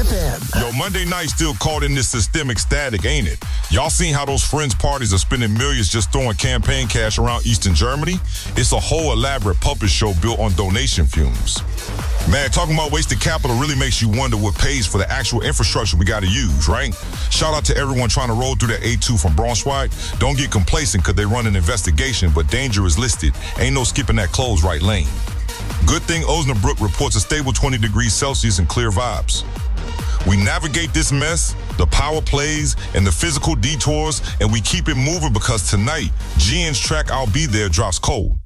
FM. Yo, Monday night still caught in this systemic static, ain't it? Y'all seen how those friends parties are spending millions just throwing campaign cash around Eastern Germany? It's a whole elaborate puppet show built on donation fumes. Man, talking about wasted capital really makes you wonder what pays for the actual infrastructure we gotta use, right? Shout out to everyone trying to roll through that A2 from Braunschweig. Don't get complacent because they run an investigation, but danger is listed. Ain't no skipping that closed right lane. Good thing Osnabrück reports a stable 20 degrees Celsius and clear vibes. We navigate this mess, the power plays, and the physical detours, and we keep it moving because tonight, GN's track I'll Be There drops cold.